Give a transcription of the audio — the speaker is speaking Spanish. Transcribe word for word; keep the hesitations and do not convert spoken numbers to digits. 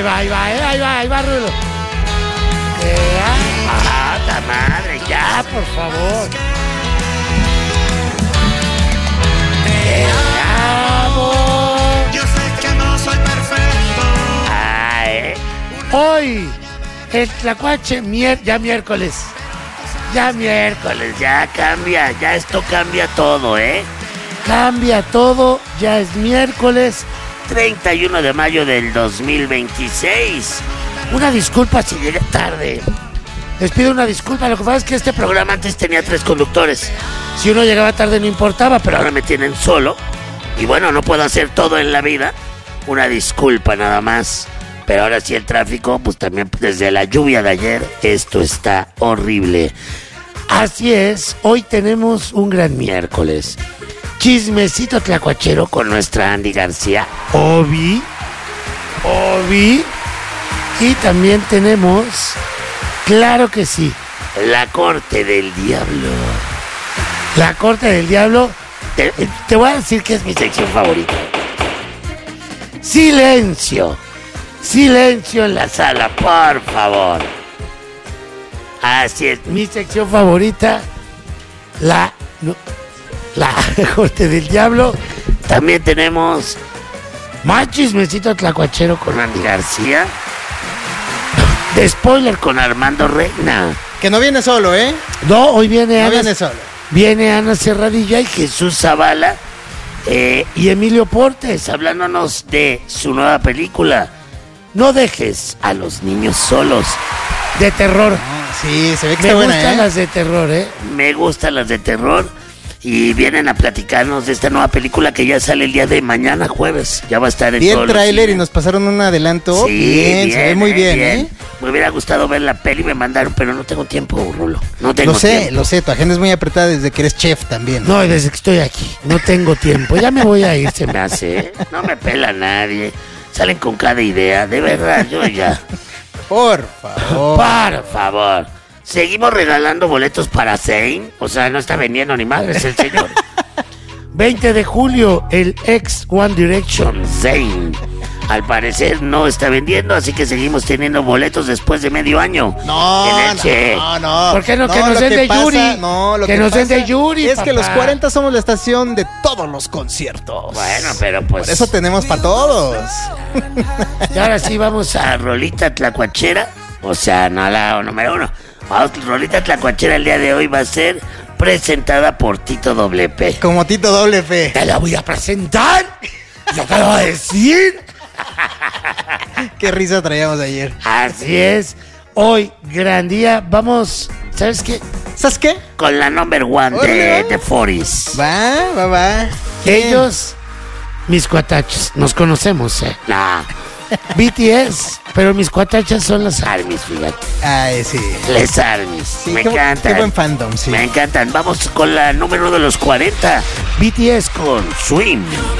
va, ahí va, eh, ahí va, ahí va, Rulo. Eh, ah, ¡ta madre! Ya, por favor. Te amo. Yo sé que no soy perfecto. Ah, eh. Hoy, el Tlacuache, mier- ya miércoles. Ya miércoles, ya cambia, ya esto cambia todo, ¿eh? Cambia todo, ya es miércoles treinta y uno de mayo del dos mil veintiséis. Una disculpa si llegué tarde. Les pido una disculpa, lo que pasa es que este programa antes tenía tres conductores. Si uno llegaba tarde no importaba, pero ahora me tienen solo. Y bueno, no puedo hacer todo en la vida. Una disculpa nada más. Pero ahora sí el tráfico, pues también desde la lluvia de ayer, esto está horrible. Así es, hoy tenemos un gran miércoles. Chismecito tlacuachero con nuestra Andy García, Obi, Obi. Y también tenemos, claro que sí, la corte del diablo. La corte del diablo, te, te voy a decir que es mi sección favorita. Silencio. Silencio en la sala, por favor. Así es, mi sección favorita, la, no, la corte del diablo. También tenemos más chismecito tlacuachero con Andy García. De spoiler con Armando Reina. Que no viene solo, ¿eh? No, hoy viene No Ana. viene solo. Viene Ana Serradilla y Jesús Zavala eh, y Emilio Portes hablándonos de su nueva película. No dejes a los niños solos. De terror. Ah, sí, se ve que Me está buena, gustan ¿eh? las de terror, ¿eh? Me gustan las de terror. Y vienen a platicarnos de esta nueva película que ya sale el día de mañana, jueves. Ya va a estar en Vi todos el los tráiler y cines. nos pasaron un adelanto. Sí, bien, se ve muy bien, ¿eh? Me hubiera gustado ver la peli, me mandaron, pero no tengo tiempo, Rulo. No tengo Lo sé, tiempo. lo sé, tu agenda es muy apretada desde que eres chef también. No, desde que estoy aquí. No tengo tiempo. Ya me voy a ir, se me hace. ¿eh? No me pela nadie. Salen con cada idea. De verdad, yo ya. Por favor. Por favor. Seguimos regalando boletos para Zayn. O sea, no está vendiendo ni madres el señor. veinte de julio, el ex One Direction, Zayn. Al parecer no está vendiendo, así que seguimos teniendo boletos después de medio año. No, En el Che. no, no. ¿Por qué no? Que No, nos lo den de pasa- Yuri. No, lo que, que, nos den pasa de Yuri, Es que papá. los cuarenta somos la estación de todos los conciertos. Bueno, pero pues... Por eso tenemos para todos. Y ahora sí vamos a Rolita Tlacuachera. O sea, no la número uno. Vamos, Rolita Tlacuachera el día de hoy va a ser presentada por Tito Doble P. Como Tito Doble P. Te la voy a presentar. Yo te lo voy a decir. Qué risa traíamos ayer. Así es. Hoy, gran día. Vamos, ¿sabes qué? ¿Sabes qué? Con la number one Órale, de, va. de Foris. Va, va, va. Ellos, mis cuatachos, nos conocemos, ¿eh? No. B T S, pero mis cuatachas son las Armies, fíjate. Ay, sí. Les Armies. Sí, Me qué bu- encantan. Qué buen fandom, sí. Me encantan. Vamos con la número uno de los cuarenta. B T S con Swim.